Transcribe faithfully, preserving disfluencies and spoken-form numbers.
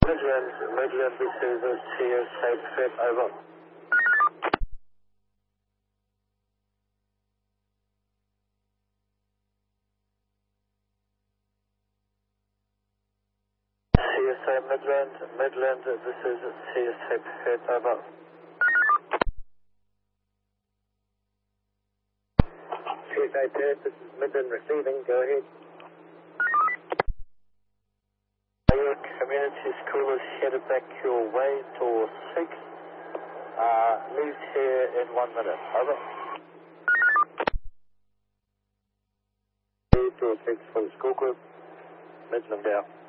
Midland, Midland, this is a C S eight Fed, over. C S A Midland, Midland, this is C S eight Fed, over. C S A Fed, this is Midland receiving, go ahead. Your community school is headed back your way to six. Uh, leaves here in one minute. Over. two six for the school group. Midland out.